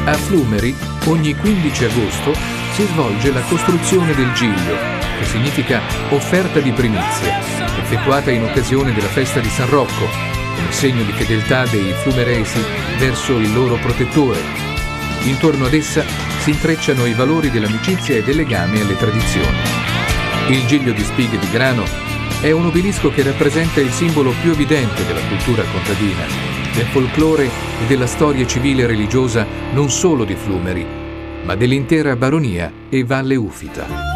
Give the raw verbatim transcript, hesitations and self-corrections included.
A Flumeri, ogni quindici agosto, si svolge la costruzione del Giglio, che significa offerta di primizia, effettuata in occasione della festa di San Rocco, come segno di fedeltà dei flumeresi verso il loro protettore. Intorno ad essa si intrecciano i valori dell'amicizia e del legame alle tradizioni. Il Giglio di spighe di grano è un obelisco che rappresenta il simbolo più evidente della cultura contadina, del folklore e della storia civile e religiosa non solo di Flumeri, ma dell'intera baronia e Valle Ufita.